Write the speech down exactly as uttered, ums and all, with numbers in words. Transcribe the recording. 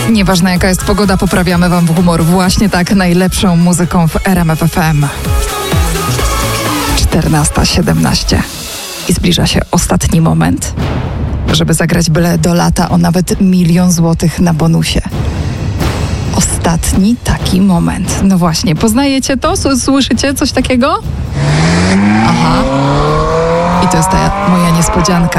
Nieważne jaka jest pogoda, poprawiamy wam humor właśnie tak najlepszą muzyką w R M F F M. czternasta siedemnaście i zbliża się ostatni moment, żeby zagrać byle do lata o nawet milion złotych na bonusie. Ostatni taki moment. No właśnie, poznajecie to? Słyszycie coś takiego? Aha. I to jest ta moja niespodzianka.